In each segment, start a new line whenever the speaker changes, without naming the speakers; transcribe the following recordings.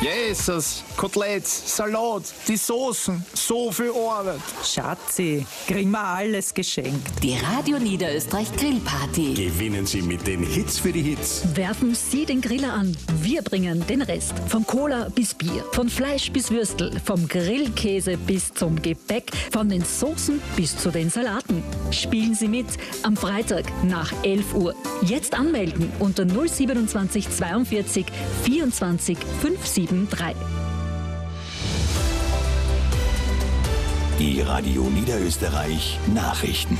Jesus, Koteletts, Salat, die Soßen, so viel Arbeit.
Schatzi, kriegen wir alles geschenkt.
Die Radio Niederösterreich Grillparty.
Gewinnen Sie mit den Hits für die Hits.
Werfen Sie den Griller an. Wir bringen den Rest. Von Cola bis Bier, von Fleisch bis Würstel, vom Grillkäse bis zum Gebäck, von den Soßen bis zu den Salaten. Spielen Sie mit am Freitag nach 11 Uhr. Jetzt anmelden unter 027 42 24 573.
Die Radio Niederösterreich Nachrichten.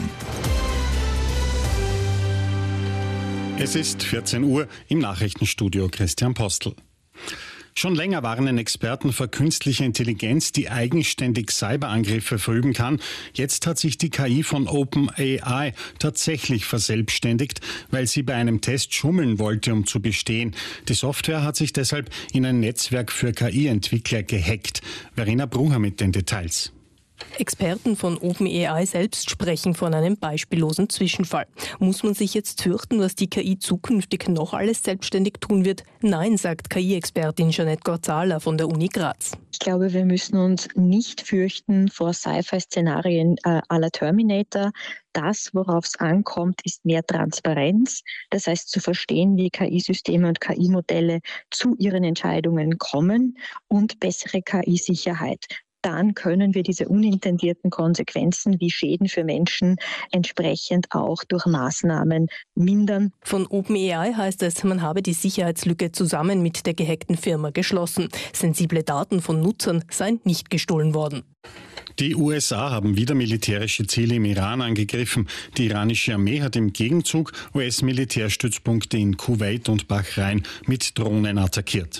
Es ist 14 Uhr im Nachrichtenstudio Christian Postel. Schon länger warnen Experten vor künstlicher Intelligenz, die eigenständig Cyberangriffe verüben kann. Jetzt hat sich die KI von OpenAI tatsächlich verselbstständigt, weil sie bei einem Test schummeln wollte, um zu bestehen. Die Software hat sich deshalb in ein Netzwerk für KI-Entwickler gehackt. Verena Brunger mit den Details.
Experten von OpenAI selbst sprechen von einem beispiellosen Zwischenfall. Muss man sich jetzt fürchten, was die KI zukünftig noch alles selbstständig tun wird? Nein, sagt KI-Expertin Jeanette Gorzala von der Uni Graz.
Ich glaube, wir müssen uns nicht fürchten vor Sci-Fi-Szenarien à la Terminator. Das, worauf es ankommt, ist mehr Transparenz. Das heißt, zu verstehen, wie KI-Systeme und KI-Modelle zu ihren Entscheidungen kommen und bessere KI-Sicherheit. Dann können wir diese unintendierten Konsequenzen wie Schäden für Menschen entsprechend auch durch Maßnahmen mindern.
Von OpenAI heißt es, man habe die Sicherheitslücke zusammen mit der gehackten Firma geschlossen. Sensible Daten von Nutzern seien nicht gestohlen worden.
Die USA haben wieder militärische Ziele im Iran angegriffen. Die iranische Armee hat im Gegenzug US-Militärstützpunkte in Kuwait und Bahrain mit Drohnen attackiert.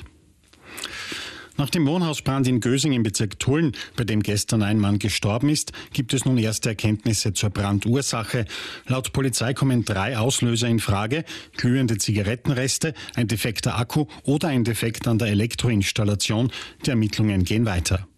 Nach dem Wohnhausbrand in Gösing im Bezirk Tulln, bei dem gestern ein Mann gestorben ist, gibt es nun erste Erkenntnisse zur Brandursache. Laut Polizei kommen 3 Auslöser in Frage: glühende Zigarettenreste, ein defekter Akku oder ein Defekt an der Elektroinstallation. Die Ermittlungen gehen weiter.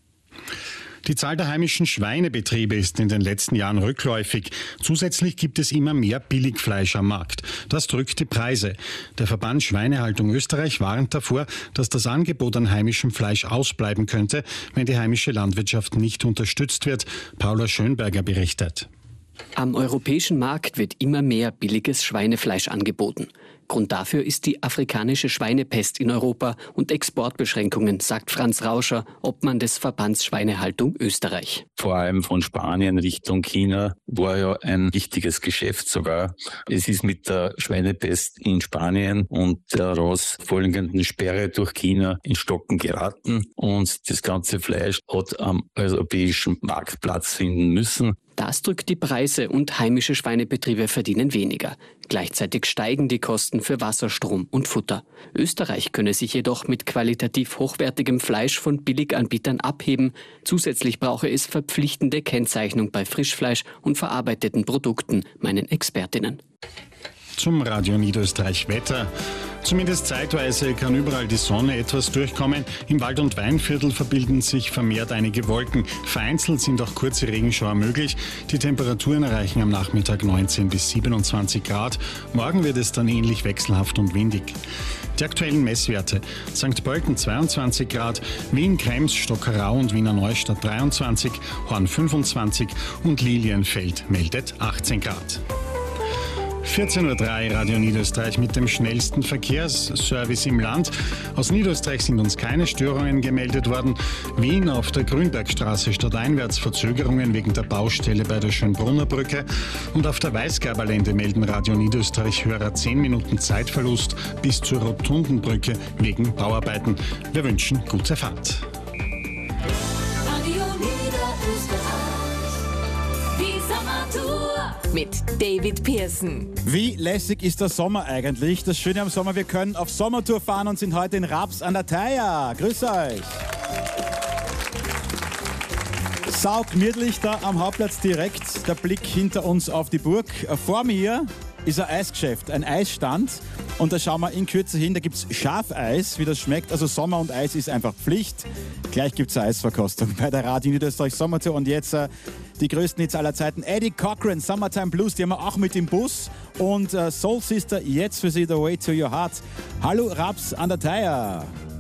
Die Zahl der heimischen Schweinebetriebe ist in den letzten Jahren rückläufig. Zusätzlich gibt es immer mehr Billigfleisch am Markt. Das drückt die Preise. Der Verband Schweinehaltung Österreich warnt davor, dass das Angebot an heimischem Fleisch ausbleiben könnte, wenn die heimische Landwirtschaft nicht unterstützt wird. Paula Schönberger berichtet.
Am europäischen Markt wird immer mehr billiges Schweinefleisch angeboten. Grund dafür ist die afrikanische Schweinepest in Europa und Exportbeschränkungen, sagt Franz Rauscher, Obmann des Verbands Schweinehaltung Österreich.
Vor allem von Spanien Richtung China war ja ein wichtiges Geschäft sogar. Es ist mit der Schweinepest in Spanien und der daraus folgenden Sperre durch China in Stocken geraten und das ganze Fleisch hat am europäischen Markt Platz finden müssen.
Das drückt die Preise und heimische Schweinebetriebe verdienen weniger. Gleichzeitig steigen die Kosten für Wasser, Strom und Futter. Österreich könne sich jedoch mit qualitativ hochwertigem Fleisch von Billiganbietern abheben. Zusätzlich brauche es verpflichtende Kennzeichnung bei Frischfleisch und verarbeiteten Produkten, meinen Expertinnen.
Zum Radio Niederösterreich Wetter. Zumindest zeitweise kann überall die Sonne etwas durchkommen. Im Wald- und Weinviertel verbilden sich vermehrt einige Wolken. Vereinzelt sind auch kurze Regenschauer möglich. Die Temperaturen erreichen am Nachmittag 19 bis 27 Grad. Morgen wird es dann ähnlich wechselhaft und windig. Die aktuellen Messwerte: St. Pölten 22 Grad, Wien, Krems, Stockerau und Wiener Neustadt 23, Horn 25 und Lilienfeld meldet 18 Grad. 14.03 Uhr Radio Niederösterreich mit dem schnellsten Verkehrsservice im Land. Aus Niederösterreich sind uns keine Störungen gemeldet worden. Wien auf der Grünbergstraße stadteinwärts Verzögerungen wegen der Baustelle bei der Schönbrunner Brücke. Und auf der Weißgerberlände melden Radio Niederösterreich Hörer 10 Minuten Zeitverlust bis zur Rotundenbrücke wegen Bauarbeiten. Wir wünschen gute Fahrt.
Mit David Pearson.
Wie lässig ist der Sommer eigentlich? Das Schöne am Sommer, wir können auf Sommertour fahren und sind heute in Raps an der Thaya. Grüß euch! Saugemütlich da am Hauptplatz direkt. Der Blick hinter uns auf die Burg. Vor mir ist ein Eisgeschäft, ein Eisstand. Und da schauen wir in Kürze hin, da gibt es Schafeis, wie das schmeckt. Also Sommer und Eis ist einfach Pflicht. Gleich gibt es eine Eisverkostung bei der Radio Niederösterreich Sommertour. Und jetzt die größten Hits aller Zeiten. Eddie Cochran, Summertime Blues, die haben wir auch mit im Bus. Und Soul Sister, jetzt für Sie The Way to Your Heart. Hallo Raps an der Thaya.